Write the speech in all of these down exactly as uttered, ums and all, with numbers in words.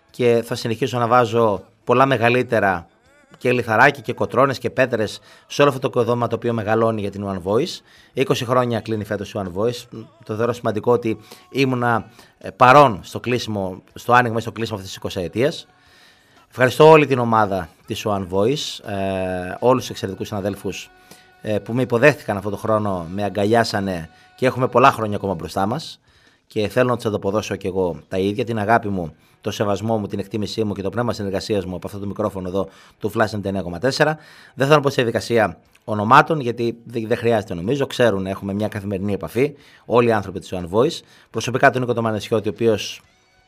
και θα συνεχίσω να βάζω πολλά μεγαλύτερα και λιθαράκι και κοτρώνες και πέτρες σε όλο αυτό το οικοδόμημα το οποίο μεγαλώνει για την One Voice. είκοσι χρόνια κλείνει φέτος η One Voice. Το θεωρώ σημαντικό ότι ήμουνα παρόν στο κλείσιμο, στο άνοιγμα ή στο κλείσιμο αυτής της εικοσαετίας. Ευχαριστώ όλη την ομάδα της One Voice, ε, όλους τους εξαιρετικούς συναδέλφους ε, που με υποδέχτηκαν αυτόν τον χρόνο, με αγκαλιάσανε και έχουμε πολλά χρόνια ακόμα μπροστά μας και θέλω να τους ανταποδώσω και εγώ τα ίδια, την αγάπη μου, το σεβασμό μου, την εκτίμησή μου και το πνεύμα συνεργασίας μου από αυτό το μικρόφωνο εδώ του Flash ενενήντα εννέα κόμμα τέσσερα. Δεν θέλω να πω σε διαδικασία ονομάτων, γιατί δεν χρειάζεται νομίζω, ξέρουν, έχουμε μια καθημερινή επαφή όλοι οι άνθρωποι της One Voice. Προσωπικά τον Νίκο τον Μανεσιώτη, ο οποίος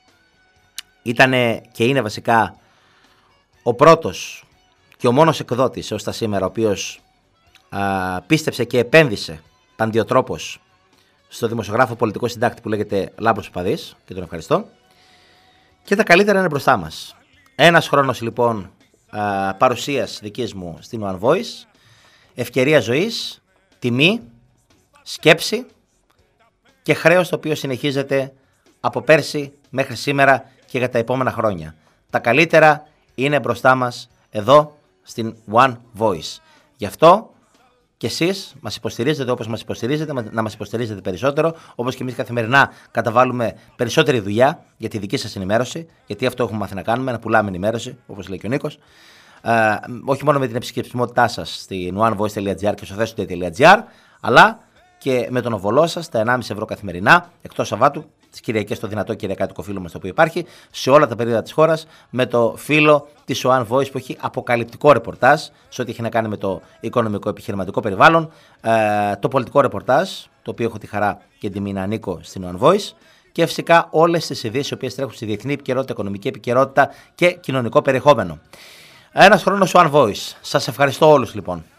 ήταν και είναι βασικά ο πρώτος και ο μόνος εκδότης έως τα σήμερα, ο οποίος α, πίστεψε και επένδυσε παντιοτρόπως στο δημοσιογράφο πολιτικό συντάκτη που λέγεται Λάμπρος Παπαδής και τον ευχαριστώ. Και τα καλύτερα είναι μπροστά μας. Ένας χρόνος λοιπόν α, παρουσίας δικής μου στην One Voice, ευκαιρία ζωής, τιμή, σκέψη και χρέος το οποίο συνεχίζεται από πέρσι μέχρι σήμερα και για τα επόμενα χρόνια. Τα καλύτερα είναι μπροστά μας εδώ στην One Voice. Γι' αυτό και εσείς μας υποστηρίζετε όπως μας υποστηρίζετε, να μας υποστηρίζετε περισσότερο, όπως και εμείς καθημερινά καταβάλουμε περισσότερη δουλειά για τη δική σας ενημέρωση, γιατί αυτό έχουμε μάθει να κάνουμε, να πουλάμε ενημέρωση, όπως λέει και ο Νίκος. Ε, όχι μόνο με την επισκεψιμότητά σας στην onevoice τελεία gr και στο thestoday τελεία gr, αλλά και με τον οβολό σας, τα ενάμιση ευρώ καθημερινά, εκτός Σαββάτου, τις Κυριακές, το δυνατό κυριακάτικο φύλλο μας το οποίο υπάρχει, σε όλα τα περίοδα της χώρας, με το φύλλο της One Voice που έχει αποκαλυπτικό ρεπορτάζ σε ό,τι έχει να κάνει με το οικονομικό επιχειρηματικό περιβάλλον, ε, το πολιτικό ρεπορτάζ, το οποίο έχω τη χαρά και την τιμή να ανήκω στην One Voice, και φυσικά όλες τις ειδήσεις οι οποίες τρέχουν στη διεθνή επικαιρότητα, οικονομική επικαιρότητα και κοινωνικό περιεχόμενο. Ένας χρόνος One Voice. Σας ευχαριστώ όλους λοιπόν.